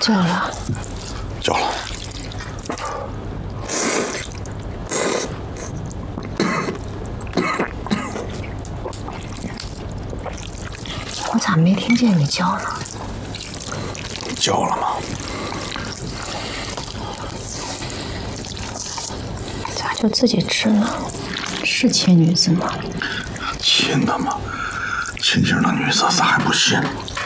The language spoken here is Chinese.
叫了。 叫了。 我咋没听见你叫呢？ 你叫了吗？ 咋就自己吃呢？是亲女子吗？ 亲的吗？亲亲的女子咋还不信？